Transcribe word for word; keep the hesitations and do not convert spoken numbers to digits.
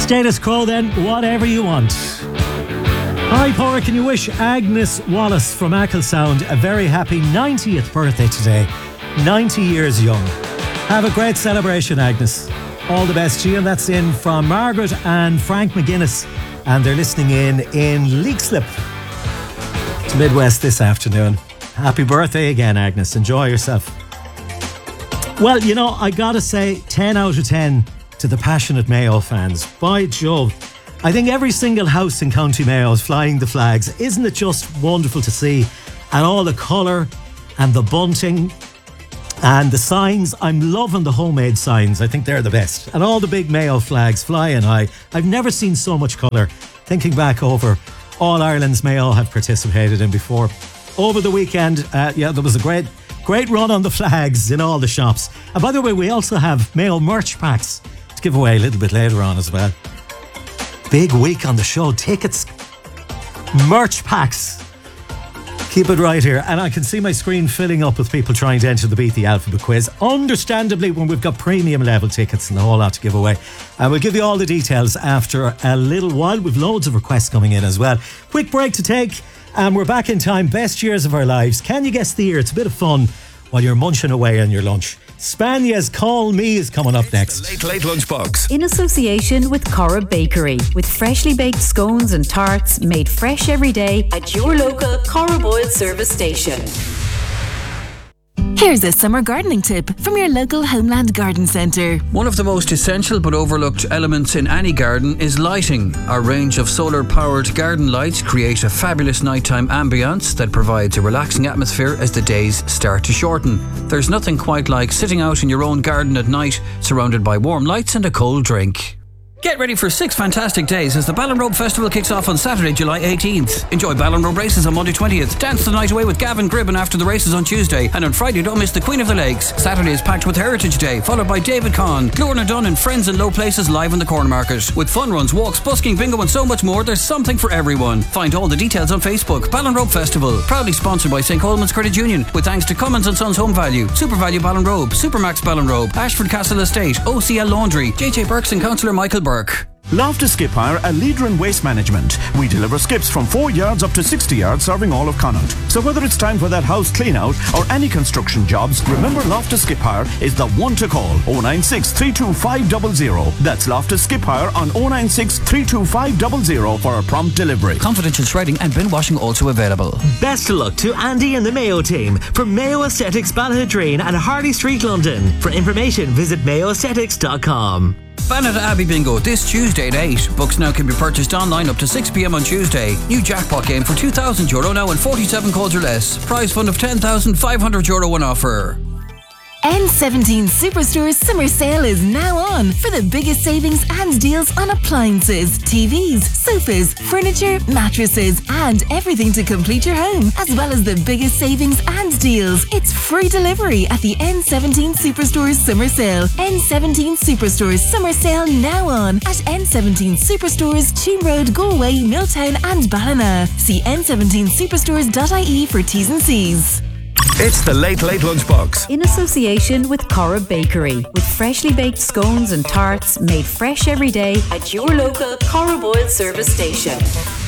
Status quo then, whatever you want. Hi, Paula, can you wish Agnes Wallace from Acklesound a very happy ninetieth birthday today? ninety years young. Have a great celebration, Agnes. All the best to you. And that's in from Margaret and Frank McGuinness. And they're listening in in Leixlip to Midwest this afternoon. Happy birthday again, Agnes. Enjoy yourself. Well, you know, I gotta say, ten out of ten to the passionate Mayo fans. By Jove, I think every single house in County Mayo is flying the flags. Isn't it just wonderful to see? And all the colour and the bunting and the signs. I'm loving the homemade signs. I think they're the best. And all the big Mayo flags flying high. I've never seen so much colour. Thinking back over all Ireland's Mayo have participated in before. Over the weekend, uh, yeah, there was a great, great run on the flags in all the shops. And by the way, we also have Mayo merch packs to give away a little bit later on as well. Big week on the show. Tickets, merch packs. Keep it right here. And I can see my screen filling up with people trying to enter the Beat the Alphabet quiz. Understandably, when we've got premium level tickets and a whole lot to give away. And we'll give you all the details after a little while. We've loads of requests coming in as well. Quick break to take. And we're back in time. Best years of our lives. Can you guess the year? It's a bit of fun while you're munching away on your lunch. Spania's Call Me is coming up next. Late Late Lunchbox. In association with Cora Bakery, with freshly baked scones and tarts made fresh every day at your local Cora Boyle service station. Here's a summer gardening tip from your local Homeland Garden Centre. One of the most essential but overlooked elements in any garden is lighting. Our range of solar-powered garden lights create a fabulous nighttime ambience that provides a relaxing atmosphere as the days start to shorten. There's nothing quite like sitting out in your own garden at night, surrounded by warm lights and a cold drink. Get ready for six fantastic days as the Ballinrobe Festival kicks off on Saturday, July eighteenth. Enjoy Ballinrobe races on Monday twentieth. Dance the night away with Gavin Gribben after the races on Tuesday. And on Friday, don't miss the Queen of the Lakes. Saturday is packed with Heritage Day, followed by David Conn, Lorna Dunn and friends in low places live in the Corn Market. With fun runs, walks, busking, bingo and so much more, there's something for everyone. Find all the details on Facebook. Ballinrobe Festival, proudly sponsored by Saint Coleman's Credit Union, with thanks to Cummins and Sons Home Value, Super Value Ballinrobe, Supermax Ballinrobe, Ashford Castle Estate, O C L Laundry, J J Burks and Councillor Michael Burke. Loftus Skip Hire, a leader in waste management. We deliver skips from four yards up to sixty yards, serving all of Connaught. So whether it's time for that house clean out or any construction jobs, remember Loftus Skip Hire is the one to call. oh nine six, three two five zero zero. That's Loftus Skip Hire on oh nine six, three two five zero zero for a prompt delivery. Confidential shredding and bin washing also available. Best of luck to Andy and the Mayo team from Mayo Aesthetics Ballinadreen and Harley Street, London. For information, visit mayo aesthetics dot com. Banat Abbey Bingo this Tuesday at eight. Books now can be purchased online up to six p m on Tuesday. New jackpot game for two thousand euro now and forty-seven calls or less. Prize fund of ten thousand five hundred euro on offer. N seventeen Superstore's summer sale is now on for the biggest savings and deals on appliances, T Vs, sofas, furniture, mattresses and everything to complete your home, as well as the biggest savings and deals. It's free delivery at the N seventeen Superstore's summer sale. N seventeen Superstore's summer sale now on at N seventeen Superstores, Cheam Road, Galway, Milltown and Ballina. See n seventeen superstores dot I E for T's and C's. It's the Late Late Lunchbox. In association with Cora Bakery, with freshly baked scones and tarts made fresh every day at your local Cora Boyle service station.